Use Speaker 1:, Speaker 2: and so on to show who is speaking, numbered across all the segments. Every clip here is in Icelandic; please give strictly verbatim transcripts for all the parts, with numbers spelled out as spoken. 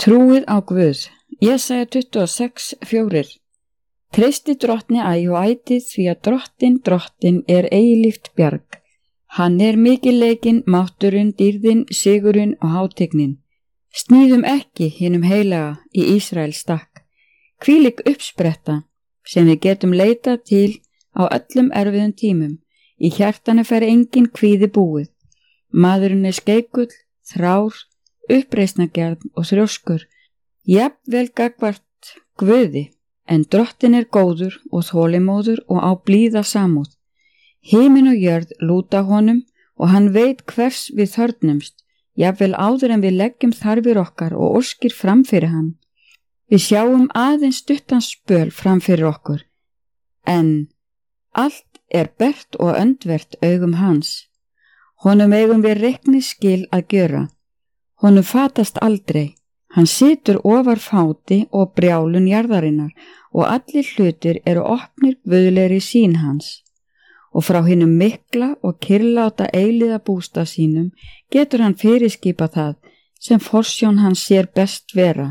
Speaker 1: Trúið á Guð. Jesaja tuttugu og sex fjórir. Treysti drottni æ og ætið því að drottin drottin er eilíft bjarg. Hann er mikilleikinn, mátturinn, dýrðin, sigurinn og hátignin. Sníðum ekki hinum heilaga í Ísraels stakk. Hvílík uppspretta sem við getum leitað til á öllum erfiðum tímum. Í hjartanu fer engin kvíði búið. Maðurinn er skeikull, þrár, uppreisnargjarn og þrjóskur. Jafnvel gagvart Guði, en drottin er góður og þolinmóður og á blíða samúð. Himinn og jörð lúta honum og hann veit hvers við þörfnumst, jafnvel áður en við leggjum þarfir okkar og óskir fram fyrir hann. Við sjáum aðeins stuttan spöl fram fyrir okkur, en allt er bert og öndvert augum hans. Honum eigum við reikningsskil að gjöra. Honum fatast aldrei. Hann situr ofar fáti og brjálun jarðarinnar og allir hlutir eru opnir guðlegri sýn hans. Og frá hinum mikla og kyrrláta eiliða bústað sínum getur hann fyrirskipa það sem forsjón hans sér best vera.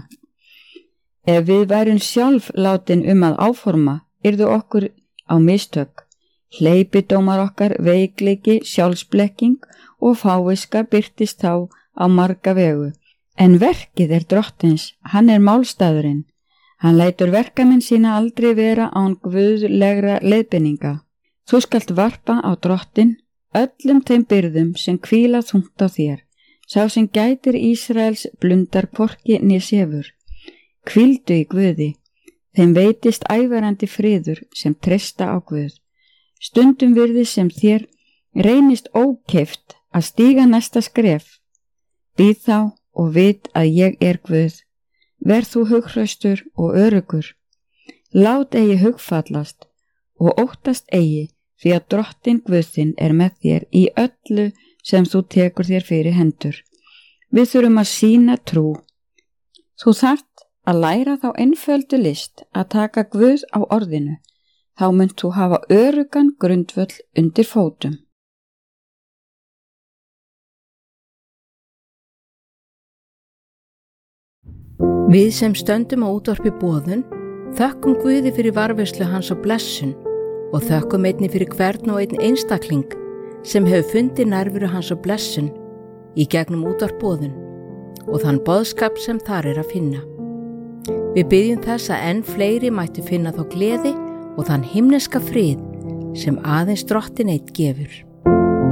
Speaker 1: Ef við værum sjálf látin um að áforma, yrðu okkur á mistök. Hleypidómar okkar, veikleiki, sjálfsblekking og fáviska birtist þá á marga vegu. En verkið er drottins, hann er málstaðurinn. Hann lætur verkamenn sína aldrei vera án guðlegra leiðbeininga. Þú skalt varpa á drottin öllum þeim byrðum sem hvíla þungt á þér. Sá sem gætir Ísraels blundar hvorki né sefur. Hvíldu í Guði, þeim veitist ævarandi friður sem treysta á Guð. Stundum virði sem þér reynist ókeypt að stíga næsta skref. Bíð þá og vit að ég er Guð. Verð þú hughraustur og öruggur. Lát eigi hugfallast og óttast eigi því að drottin Guð þinn er með þér í öllu sem þú tekur þér fyrir hendur. Við þurfum að sýna trú. Þú þarft að læra þá einföldu list að taka Guð á orðinu. Þá munt þú hafa öruggan grundvöll undir fótum.
Speaker 2: Við sem stöndum á útvarpi boðun þökkum Guði fyrir varðveislu hans og blessun og þökkum einni fyrir hvern og einn einstakling sem hefur fundið nærveru hans og blessun í gegnum útvarp boðun og þann boðskap sem þar er að finna. Við biðjum þess að enn fleiri mættu finna þá gleði og þann himneska frið sem aðeins drottin einn gefur.